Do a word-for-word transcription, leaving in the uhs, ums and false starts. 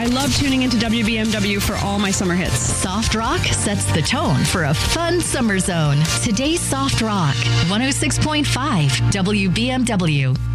I love tuning into W B M W for all my summer hits. Soft rock sets the tone for a fun summer zone. Today's Soft Rock, one oh six point five W B M W.